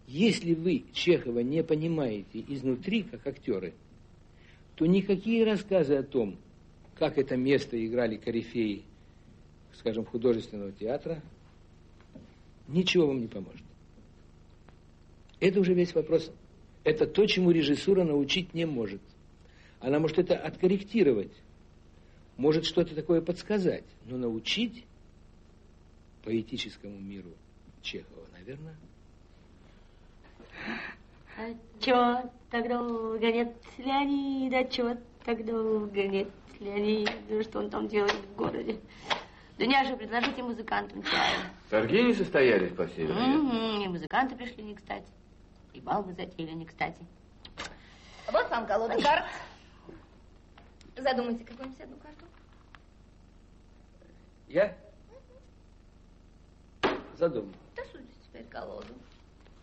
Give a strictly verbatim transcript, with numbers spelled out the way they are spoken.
Если вы Чехова не понимаете изнутри, как актеры, то никакие рассказы о том, как это место играли корифеи, скажем, художественного театра, ничего вам не поможет. Это уже весь вопрос. Это то, чему режиссура научить не может. Она может это откорректировать, может что-то такое подсказать, но научить поэтическому миру Чехова, наверное. А чё так долго нет Леонида? Чё так долго нет Леонида? Что он там делает в городе? Дуняша, предложите музыкантам чаю. Торги не состоялись, по всей вероятности. Угу, и музыканты пришли не кстати. И бал вы затеяли не кстати. Вот вам колода карт. Задумайте какую-нибудь одну карту. Я? Задумал. Тасуйте теперь колоду.